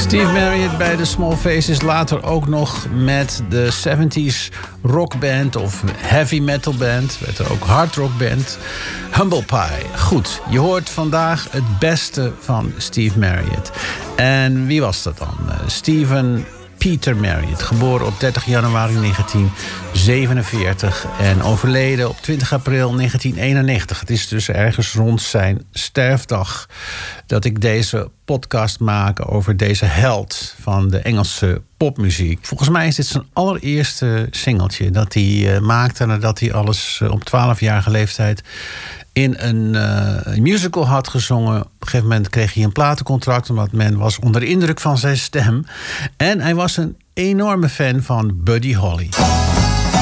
Steve Marriott bij de Small Faces. Later ook nog met de 70s rockband of heavy metal band. Werd er ook hard rock band. Humble Pie. Goed, je hoort vandaag het beste van Steve Marriott. En wie was dat dan? Stephen Peter Marriott, geboren op 30 januari 1947 en overleden op 20 april 1991. Het is dus ergens rond zijn sterfdag dat ik deze podcast maak over deze held van de Engelse popmuziek. Volgens mij is dit zijn allereerste singeltje dat hij maakte nadat hij alles op 12-jarige leeftijd in een musical had gezongen. Op een gegeven moment kreeg hij een platencontract, omdat men was onder de indruk van zijn stem. En hij was een enorme fan van Buddy Holly.